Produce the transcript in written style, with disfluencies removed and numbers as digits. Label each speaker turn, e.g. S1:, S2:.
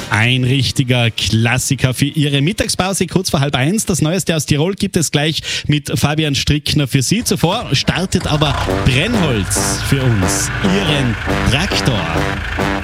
S1: Ein richtiger Klassiker für Ihre Mittagspause, kurz vor 12:30. Das Neueste aus Tirol gibt es gleich mit Fabian Strickner für Sie. Zuvor startet aber Brennholz für uns, Ihren Traktor.